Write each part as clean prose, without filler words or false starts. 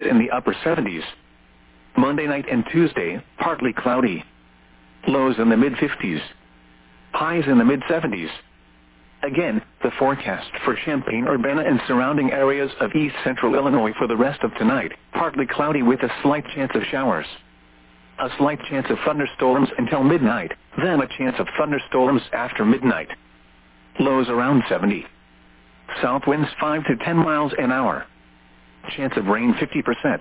in the upper 70s. Monday night and Tuesday, partly cloudy. Lows in the mid-50s. Highs in the mid-70s. Again, the forecast for Champaign-Urbana and surrounding areas of east central Illinois for the rest of tonight, partly cloudy with a slight chance of showers. A slight chance of thunderstorms until midnight, then a chance of thunderstorms after midnight. Lows around 70. South winds 5 to 10 miles an hour. Chance of rain 50%.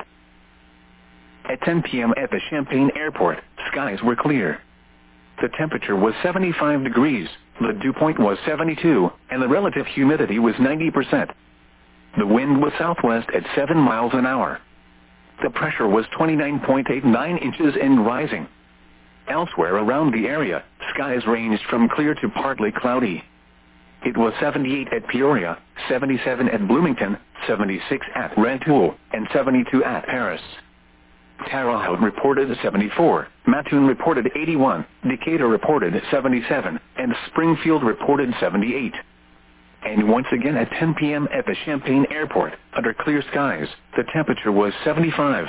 At 10 p.m. at the Champaign Airport, skies were clear. The temperature was 75 degrees, the dew point was 72, and the relative humidity was 90%. The wind was southwest at 7 miles an hour. The pressure was 29.89 inches and rising. Elsewhere around the area, skies ranged from clear to partly cloudy. It was 78 at Peoria, 77 at Bloomington, 76 at Rantoul, and 72 at Paris. Terre Haute reported 74, Mattoon reported 81, Decatur reported 77, and Springfield reported 78. And once again at 10 p.m. at the Champaign Airport, under clear skies, the temperature was 75.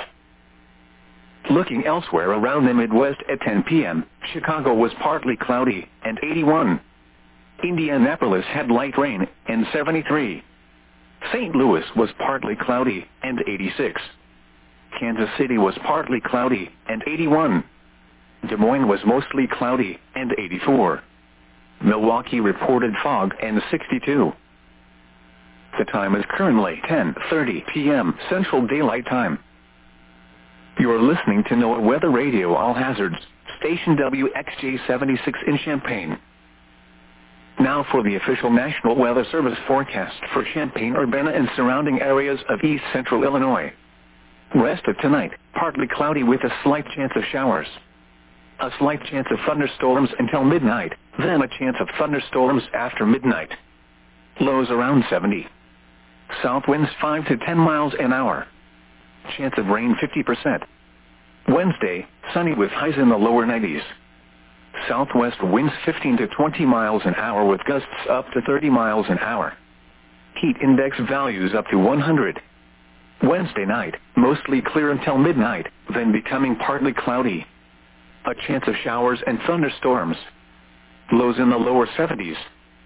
Looking elsewhere around the Midwest at 10 p.m., Chicago was partly cloudy, and 81. Indianapolis had light rain, and 73. St. Louis was partly cloudy, and 86. Kansas City was partly cloudy, and 81. Des Moines was mostly cloudy, and 84. Milwaukee reported fog, and 62. The time is currently 10:30 p.m. Central Daylight Time. You are listening to NOAA Weather Radio All Hazards, station WXJ-76 in Champaign. Now for the official National Weather Service forecast for Champaign-Urbana and surrounding areas of east central Illinois. Rest of tonight, partly cloudy with a slight chance of showers. A slight chance of thunderstorms until midnight, then a chance of thunderstorms after midnight. Lows around 70. South winds 5 to 10 miles an hour. Chance of rain 50%. Wednesday, sunny with highs in the lower 90s. Southwest winds 15 to 20 miles an hour with gusts up to 30 miles an hour. Heat index values up to 100. Wednesday night, mostly clear until midnight, then becoming partly cloudy. A chance of showers and thunderstorms. Lows in the lower 70s.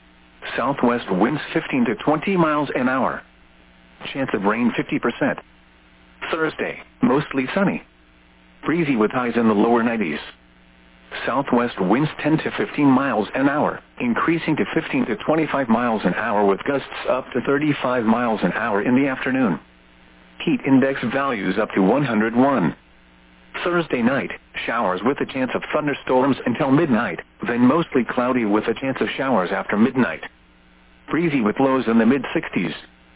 Southwest winds 15 to 20 miles an hour. Chance of rain 50%. Thursday, mostly sunny. Breezy with highs in the lower 90s. Southwest winds 10 to 15 miles an hour, increasing to 15 to 25 miles an hour with gusts up to 35 miles an hour in the afternoon. Heat index values up to 101. Thursday night, showers with a chance of thunderstorms until midnight, then mostly cloudy with a chance of showers after midnight. Breezy with lows in the mid-60s.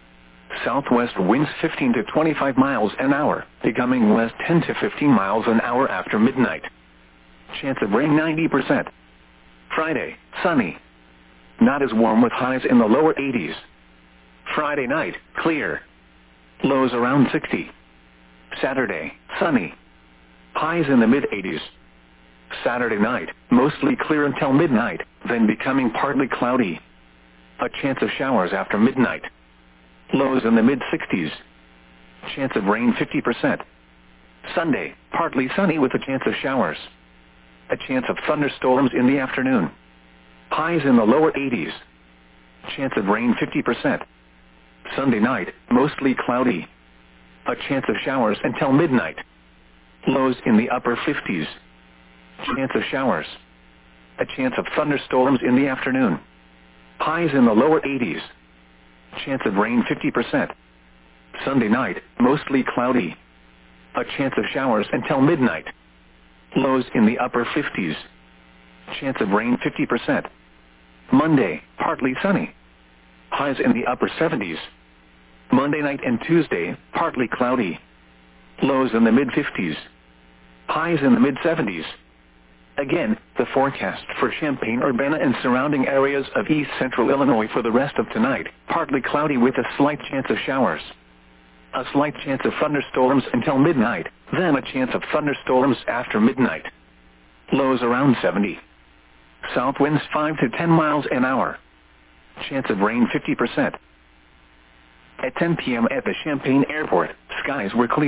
Southwest winds 15 to 25 miles an hour, becoming west 10 to 15 miles an hour after midnight. Chance of rain 90%. Friday, sunny. Not as warm with highs in the lower 80s. Friday night, clear. Lows around 60. Saturday, sunny. Highs in the mid-80s. Saturday night, mostly clear until midnight, then becoming partly cloudy. A chance of showers after midnight. Lows in the mid-60s. Chance of rain 50%. Sunday, partly sunny with a chance of showers. A chance of thunderstorms in the afternoon. Highs in the lower 80s. Chance of rain 50%. Sunday night, mostly cloudy. A chance of showers until midnight. Lows in the upper 50s. Chance of showers. A chance of thunderstorms in the afternoon. Highs in the lower 80s. Chance of rain 50%. Sunday night, mostly cloudy. A chance of showers until midnight. Lows in the upper 50s. Chance of rain 50%. Monday, partly sunny. Highs in the upper 70s. Monday night and Tuesday, partly cloudy. Lows in the mid-50s. Highs in the mid-70s. Again, the forecast for Champaign-Urbana and surrounding areas of east central Illinois for the rest of tonight, partly cloudy with a slight chance of showers. A slight chance of thunderstorms until midnight, then a chance of thunderstorms after midnight. Lows around 70. South winds 5 to 10 miles an hour. Chance of rain 50%. At 10 p.m. at the Champaign Airport, skies were clear.